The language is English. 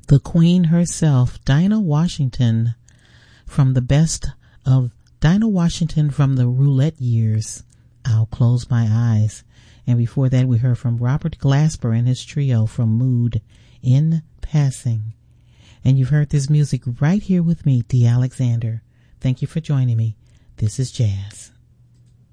the Queen herself, Dinah Washington, from the best of Dinah Washington from the Roulette Years, I'll Close My Eyes. And before that, we heard from Robert Glasper and his trio from Mood, In Passing. And you've heard this music right here with me, Dee Alexander. Thank you for joining me. This is Jazz.